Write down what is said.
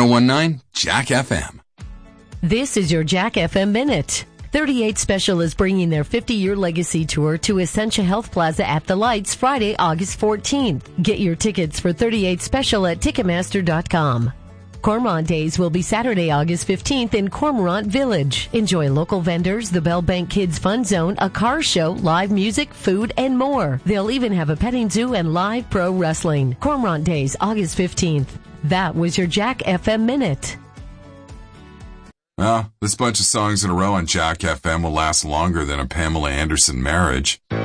1019 Jack FM. This is your Jack FM Minute. 38 Special is bringing their 50-year legacy tour to Essentia Health Plaza at the Lights Friday, August 14th. Get your tickets for 38 Special at Ticketmaster.com. Cormorant Days will be Saturday, August 15th in Cormorant Village. Enjoy local vendors, the Bell Bank Kids Fun Zone, a car show, live music, food, and more. They'll even have a petting zoo and live pro wrestling. Cormorant Days, August 15th. That was your Jack FM Minute. Well, this bunch of songs in a row on Jack FM will last longer than a Pamela Anderson marriage.